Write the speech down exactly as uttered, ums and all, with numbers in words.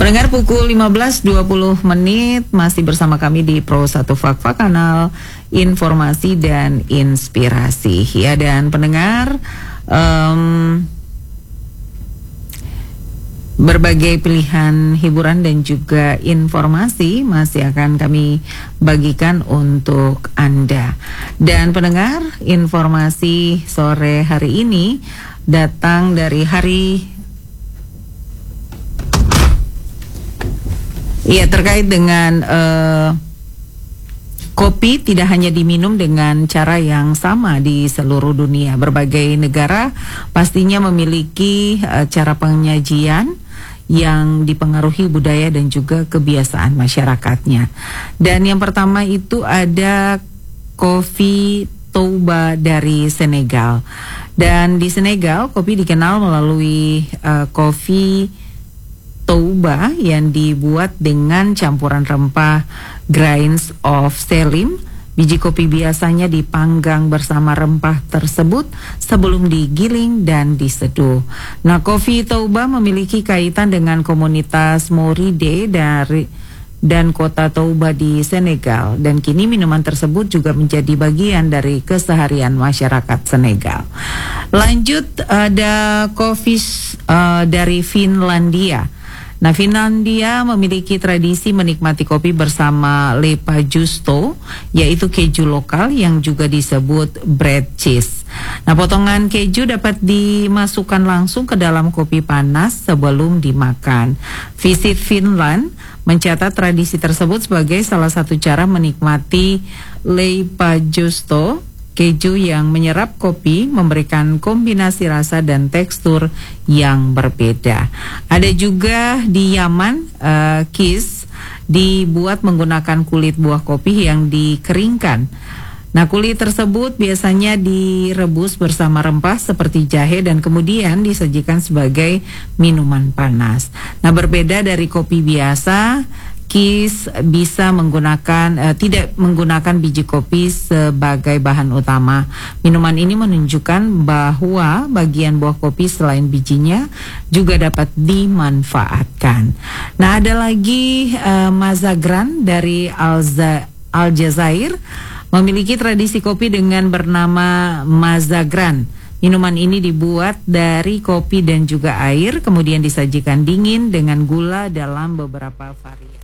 Pendengar, pukul lima belas dua puluh menit masih bersama kami di Pro satu Fakfa, kanal informasi dan inspirasi. Ya, dan pendengar, um, berbagai pilihan hiburan dan juga informasi masih akan kami bagikan untuk Anda. Dan pendengar, informasi sore hari ini datang dari hari Iya, terkait dengan uh, kopi tidak hanya diminum dengan cara yang sama di seluruh dunia. Berbagai negara pastinya memiliki uh, cara penyajian yang dipengaruhi budaya dan juga kebiasaan masyarakatnya. Dan yang pertama itu ada kopi Touba dari Senegal. Dan di Senegal, kopi dikenal melalui uh, kopi Touba yang dibuat dengan campuran rempah grains of selim. Biji kopi biasanya dipanggang bersama rempah tersebut sebelum digiling dan diseduh. Nah, kopi Touba memiliki kaitan dengan komunitas Mouride dari dan kota Touba di Senegal, dan kini minuman tersebut juga menjadi bagian dari keseharian masyarakat Senegal. Lanjut, ada kopi uh, dari Finlandia. Nah, Finlandia memiliki tradisi menikmati kopi bersama lepa justo, yaitu keju lokal yang juga disebut bread cheese. Nah, potongan keju dapat dimasukkan langsung ke dalam kopi panas sebelum dimakan. Visit Finland mencatat tradisi tersebut sebagai salah satu cara menikmati lepa justo. Keju yang menyerap kopi memberikan kombinasi rasa dan tekstur yang berbeda. Ada juga di Yaman, uh, kis dibuat menggunakan kulit buah kopi yang dikeringkan. Nah, kulit tersebut biasanya direbus bersama rempah seperti jahe dan kemudian disajikan sebagai minuman panas. Nah, berbeda dari kopi biasa, kis bisa menggunakan uh, tidak menggunakan biji kopi sebagai bahan utama. Minuman ini menunjukkan bahwa bagian buah kopi selain bijinya juga dapat dimanfaatkan. Nah, ada lagi uh, Mazagran dari Alza, Aljazair memiliki tradisi kopi dengan bernama Mazagran. Minuman ini dibuat dari kopi dan juga air, kemudian disajikan dingin dengan gula dalam beberapa varian.